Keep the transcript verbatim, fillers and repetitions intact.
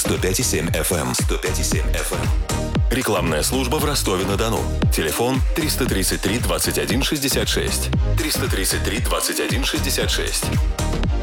сто пять и семь эф эм. сто пять и семь эф эм. Рекламная служба в Ростове-на-Дону. Телефон триста тридцать три двадцать один шестьдесят шесть. триста тридцать три двадцать один шестьдесят шесть.